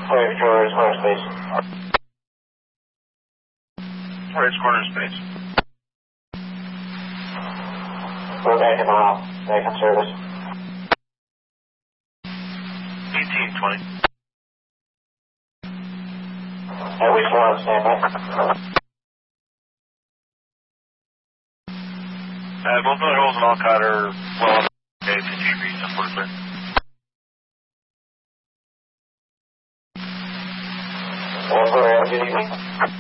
Wait, corner space. Where's corner space? We're back in mile. Back in service. 1820. And we still on standby. Both other holes in Alcott are well on the 50 degrees, unfortunately. One for LGD.